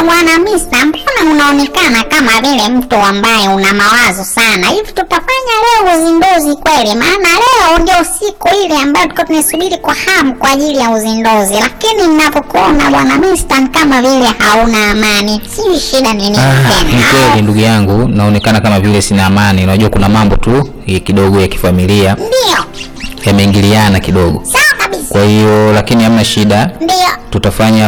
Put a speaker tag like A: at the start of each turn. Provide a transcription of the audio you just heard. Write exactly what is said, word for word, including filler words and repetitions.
A: bwana Mister, mbona unaonekana kama vile mtu ambaye una mawazo sana? Hivi tutafanya leo uzinduzi kweli? Maana leo ndio siku ile ambayo tulikuwa tunasubiri kwa hamu kwa ajili ya uzinduzi. Lakini ninapokuona bwana Mister kama vile hauna amani. Si shida nini
B: tena? Ni kweli ndugu yangu, naonekana kama vile sina amani. Unajua kuna mambo tu kidogo ya kifamilia.
A: Ndio.
B: Yameingiliana kidogo.
A: Sawa kabisa.
B: Kwa hiyo lakini hamna shida.
A: Ndio.
B: Tutafanya